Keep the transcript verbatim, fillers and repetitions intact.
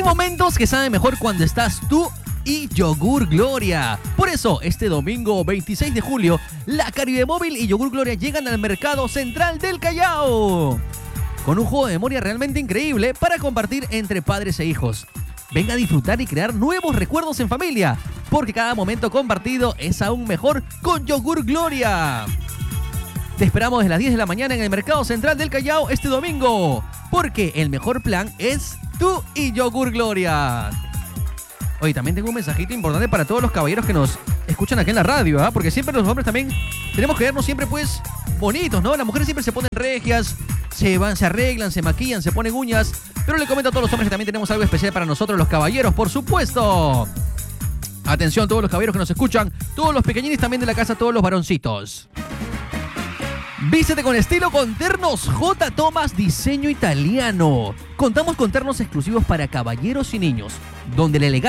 Hay momentos que saben mejor cuando estás tú y Yogur Gloria. Por eso, este domingo veintiséis de julio, la Caribe Móvil y Yogur Gloria llegan al Mercado Central del Callao con un juego de memoria realmente increíble para compartir entre padres e hijos. Venga a disfrutar y crear nuevos recuerdos en familia, porque cada momento compartido es aún mejor con Yogur Gloria. Te esperamos desde las diez de la mañana en el Mercado Central del Callao este domingo, porque el mejor plan es tú y Yogur Gloria. Oye, también tengo un mensajito importante para todos los caballeros que nos escuchan aquí en la radio, ¿eh? Porque siempre los hombres también tenemos que vernos siempre pues bonitos, ¿no? Las mujeres siempre se ponen regias, se van, se arreglan, se maquillan, se ponen uñas. Pero le comento a todos los hombres que también tenemos algo especial para nosotros los caballeros, por supuesto. Atención, todos los caballeros que nos escuchan, todos los pequeñines también de la casa, todos los varoncitos. Vístete con estilo con ternos J. Thomas Diseño Italiano. Contamos con ternos exclusivos para caballeros y niños, donde la elegancia